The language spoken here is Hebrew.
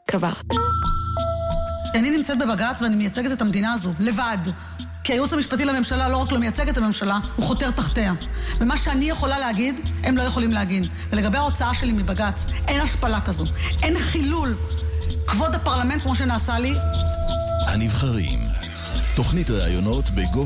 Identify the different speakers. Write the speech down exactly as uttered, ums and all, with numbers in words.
Speaker 1: קברת.
Speaker 2: אני נמצאת בבג"ץ ואני מייצגת את המדינה הזו, לבד. כי הייעוץ המשפטי לממשלה לא רק לא מייצג את הממשלה, הוא חותר תחתיה. ומה שאני יכולה להגיד, הם לא יכולים להגיד. ולגבי ההוצאה שלי מבג"ץ, אין השפלה כזו. אין חילול כבוד הפרלמנט כמו שנעשה לי.
Speaker 3: הנבחרים. תוכנית ראיונות בגובה